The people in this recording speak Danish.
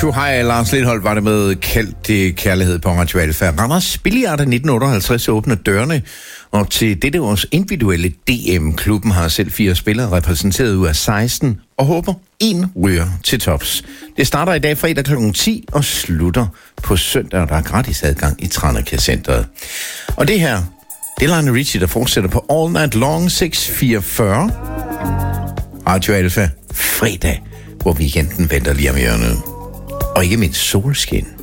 Hej, Lars Lindholdt var det med kaldt kærlighed på Radio Alfa. Randers Billiard 1958 åbner dørene, og til dette års individuelle DM. Klubben har selv 4 spillere repræsenteret ud af 16, og håber 1 ryger til tops. Det starter i dag fredag kl. 10 og slutter på søndag, og der er gratis adgang i Tranekær-centret. Og det her, det er Lionel Richie, der fortsætter på All Night Long 644. Radio Alfa fredag, hvor weekenden venter lige om hjørnet. Og ikke mindst solskin.